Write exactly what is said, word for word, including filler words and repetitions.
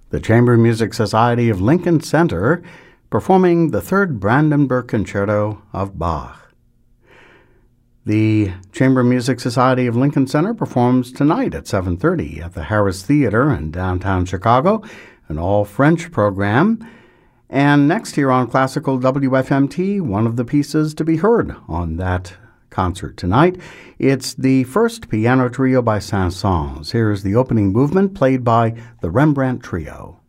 the Chamber Music Society of Lincoln Center, performing the Third Brandenburg Concerto of Bach. The Chamber Music Society of Lincoln Center performs tonight at seven thirty at the Harris Theater in downtown Chicago, an all-French program. And next here on Classical W F M T, one of the pieces to be heard on that concert tonight. It's the first piano trio by Saint-Saëns. Here's the opening movement played by the Rembrandt Trio.